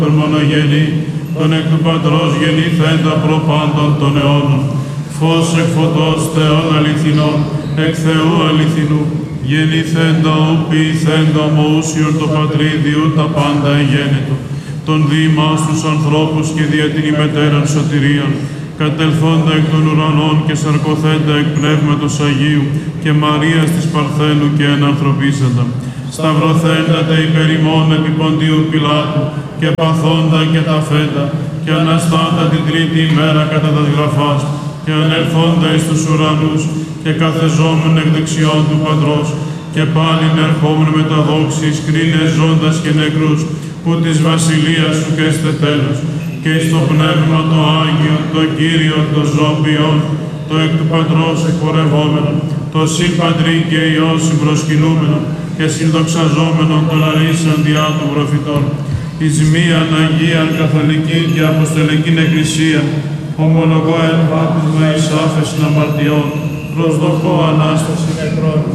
τον μονογενή, τον εκ του Πατρός γεννηθέντα προπάντων των αιώνων, φως εκ φωτός Θεών αληθινών, εκ Θεού αληθινού, γεννηθέντα ου ποιηθέντα ομοούσιον το Πατρίδιου τα πάντα εγένετο, τον Δήμας τους ανθρώπους και δια την ημετέραν σωτηρίαν, κατελθόντα εκ των ουρανών και σαρκωθέντα εκ Πνεύματος Αγίου και Μαρίας της Παρθένου και ενανθρωπίσαντα, σταυρωθέντα τε υπέρ ημών επί Ποντίου Πιλάτου και παθόντα και τα φέντα και αναστάτα την τρίτη ημέρα κατά τας γραφάς και ανελθόντα εις τους ουρανούς και καθεζόμεν εκ δεξιών του Πατρός και πάλιν ερχόμεν με τα δόξης κρίνες ζώντας και νεκρούς που της βασιλείας σου και έστε τέλος και εις το Πνεύμα το Άγιο, το Κύριο, το Ζώπιον, το εκ του Πατρός εκπορευόμενο, το Συν Πατρί και Υιό συμπροσκυνούμενο και συνδοξαζόμενον των αρίσεων διά των προφητών, εις μίαν Αγίαν Καθολική και Αποστολική Εκκλησία, ομολογώ εν βάπτισμα εις άφεσιν αμαρτιών, προσδοκώ Ανάσταση νεκρών.